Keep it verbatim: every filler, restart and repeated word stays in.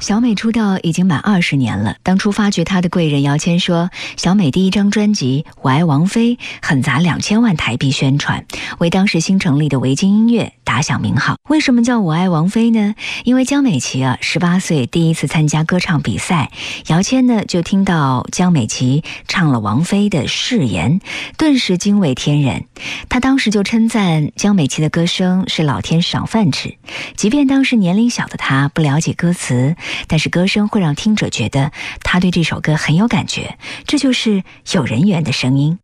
小美出道已经满二十年了，当初发掘她的贵人姚谦说，小美第一张专辑《我爱王菲》狠砸两千万台币宣传，为当时新成立的维京音乐打响名号。为什么叫我爱王菲呢？因为江美琪啊，十八岁第一次参加歌唱比赛，姚谦呢就听到江美琪唱了王菲的《誓言》，顿时惊为天人。他当时就称赞江美琪的歌声是老天赏饭吃，即便当时年龄小的他不了解歌词，但是歌声会让听者觉得他对这首歌很有感觉，这就是有人缘的声音。